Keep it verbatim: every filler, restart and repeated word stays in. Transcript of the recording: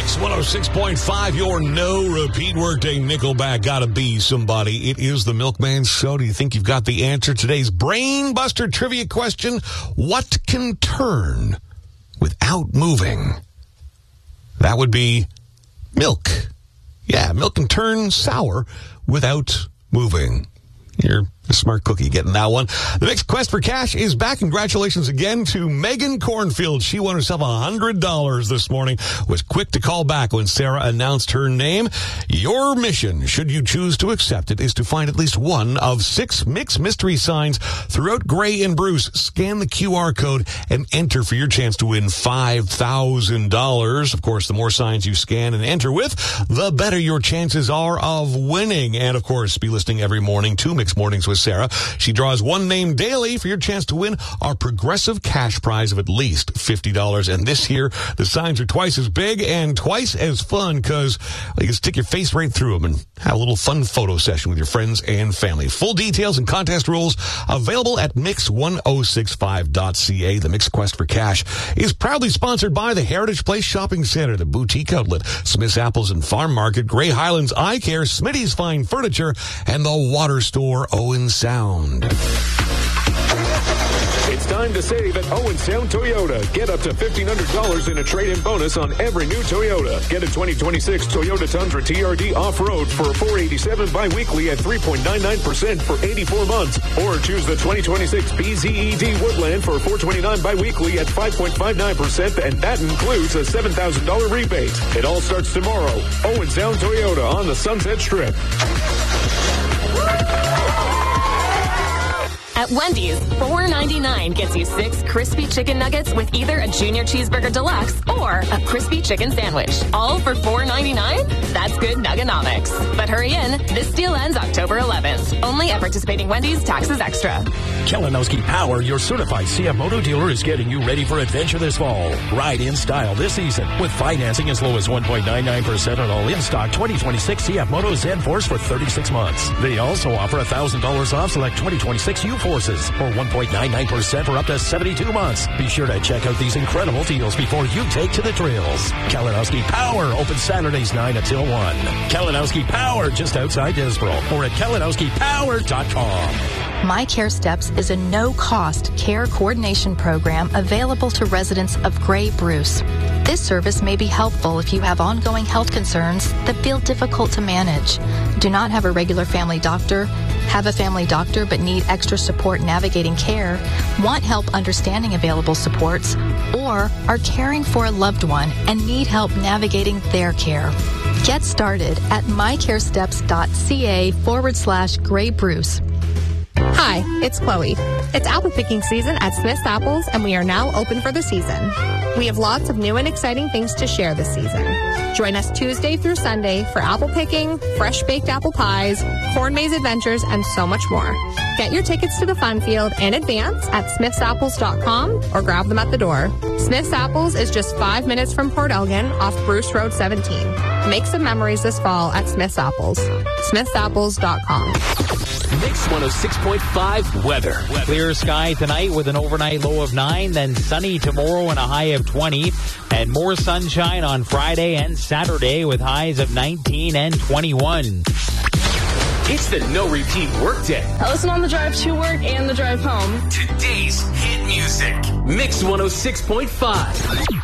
Mix one oh six point five, your no-repeat workday Nickelback. Gotta be somebody. It is the Milkman Show. Do you think you've got the answer? Today's Brain Buster trivia question: what can turn without moving? That would be milk. Yeah, milk can turn sour without moving. You're a smart cookie getting that one. The next Quest for Cash is back. Congratulations again to Megan Cornfield. She won herself one hundred dollars this morning. Was quick to call back when Sarah announced her name. Your mission, should you choose to accept it, is to find at least one of six Mix mystery signs throughout Gray and Bruce. Scan the Q R code and enter for your chance to win five thousand dollars. Of course, the more signs you scan and enter with, the better your chances are of winning. And, of course, be listening every morning to Mix Mornings with Sarah. She draws one name daily for your chance to win our progressive cash prize of at least fifty dollars. And this year, the signs are twice as big and twice as fun because well, you can stick your face right through them and have a little fun photo session with your friends and family. Full details and contest rules available at mix ten sixty-five dot c a. The Mix Quest for Cash is proudly sponsored by the Heritage Place Shopping Center, the Boutique Outlet, Smith's Apples and Farm Market, Gray Highlands Eye Care, Smitty's Fine Furniture, and the Water Store Owen Sound. It's time to save at Owen Sound Toyota. Get up to fifteen hundred dollars in a trade-in bonus on every new Toyota. Get a twenty twenty-six Toyota Tundra T R D off-road for four hundred eighty-seven dollars bi-weekly at three point nine nine percent for eighty-four months. Or choose the twenty twenty-six B Z E D Woodland for four hundred twenty-nine dollars bi-weekly at five point five nine percent, and that includes a seven thousand dollars rebate. It all starts tomorrow. Owen Sound Toyota on the Sunset Strip. At Wendy's, four ninety-nine gets you six crispy chicken nuggets with either a junior cheeseburger deluxe or a crispy chicken sandwich. All for four ninety-nine? That's good nuggenomics. But hurry in. This deal ends October eleventh. Only at participating Wendy's, taxes extra. Kalinowski Power, your certified C F Moto dealer, is getting you ready for adventure this fall. Ride in style this season with financing as low as one point nine nine percent on all in-stock twenty twenty-six C F Moto Zen Force for thirty-six months. They also offer one thousand dollars off select twenty twenty-six U Forces or one point nine nine percent for up to seventy-two months. Be sure to check out these incredible deals before you take to the trails. Kalinowski Power, open Saturdays nine until one. Kalinowski Power, just outside Disbro, or at kalinowski power dot com. My Care Steps is a no-cost care coordination program available to residents of Gray Bruce. This service may be helpful if you have ongoing health concerns that feel difficult to manage, do not have a regular family doctor, have a family doctor but need extra support navigating care, want help understanding available supports, or are caring for a loved one and need help navigating their care. Get started at mycaresteps.ca forward slash Gray Bruce. Hi, it's Chloe. It's apple picking season at Smith's Apples, and we are now open for the season. We have lots of new and exciting things to share this season. Join us Tuesday through Sunday for apple picking, fresh baked apple pies, corn maze adventures, and so much more. Get your tickets to the fun field in advance at smiths apples dot com or grab them at the door. Smith's Apples is just five minutes from Port Elgin off Bruce Road seventeen. Make some memories this fall at Smith's Apples. smiths apples dot com. Mix one oh six point five weather. Clear sky tonight with an overnight low of nine, then sunny tomorrow and a high of twenty, and more sunshine on Friday and Saturday with highs of nineteen and twenty-one. It's the no repeat workday. I listen on the drive to work and the drive home. Today's hit music. Mix one oh six point five.